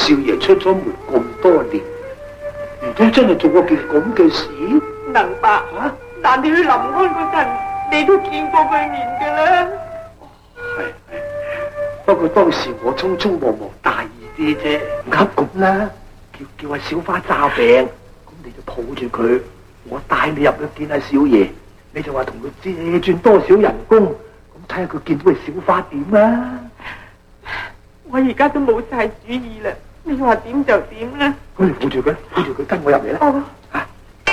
少爺出咗門咁多年，唔通真係做過件咁嘅事？ 能伯啊，但你去臨安嗰陣，你都見過佢面㗎啦。 係，不過當時我匆匆忙忙大意啲啫，唔啱咁啦。叫阿小花詐病，咁你就抱住佢，我帶你入去見阿少爺，你就話同佢借轉多少人工，咁睇下佢見到阿小花點啊？ 我而家都冇晒主意啦，你話點就點啦。 咁你扶住佢跟我入嚟啦。 哦。